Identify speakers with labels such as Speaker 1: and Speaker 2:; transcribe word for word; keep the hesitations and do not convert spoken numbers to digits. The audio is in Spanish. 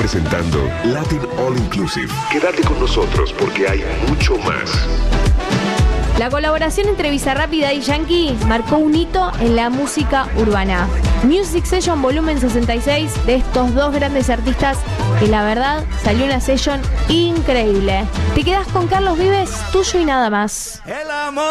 Speaker 1: Presentando Latin All Inclusive. Quédate con nosotros porque hay mucho más.
Speaker 2: La colaboración entre Bizarrap y Daddy Yankee marcó un hito en la música urbana. Music Session Volumen sesenta y seis de estos dos grandes artistas, que la verdad salió una session increíble. Te quedás con Carlos Vives, Tuyo y Nada Más.
Speaker 3: El amor